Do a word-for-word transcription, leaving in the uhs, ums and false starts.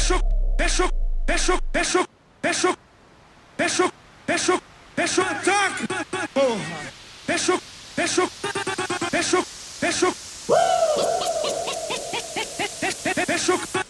Fechou, fechou, fechou, fechou, fechou, fechou, fechou, fechou, ataque, porra. Fechou, fechou, fechou, fechou, fechou.